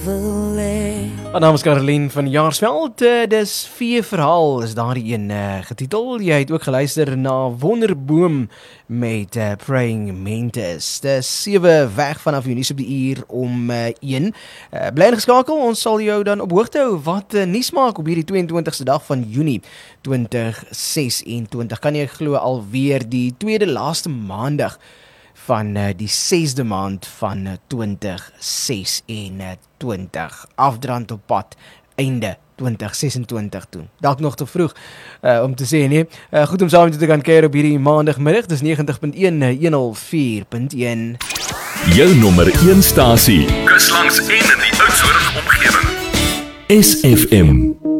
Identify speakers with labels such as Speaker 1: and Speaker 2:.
Speaker 1: wil hê.
Speaker 2: My naam is Caroline van Jaarsveld, dis Vee Verhaal is daardie een getitel. Jy het ook geluister na Wonderboom met Praying Mantis. Dis 7 weg vanaf Unis op die uur om 1. Bly ingeskakel, ons sal jou dan op hoogte hou wat nuus maak op hierdie 22ste dag van Junie 2026. Kan jy glo alweer die tweede laaste maandag van die 6de maand van 2026. Afdrand op pad, einde 2026 toe. Dalk nog te vroeg om te sê, nee. Goed om saam te kan keer op hierdie maandagmiddag, dis 90.1, 104.1.
Speaker 3: Jou nommer 1 stasie.
Speaker 4: Kus langs en in die Oudtshoorn omgewing.
Speaker 3: SFM.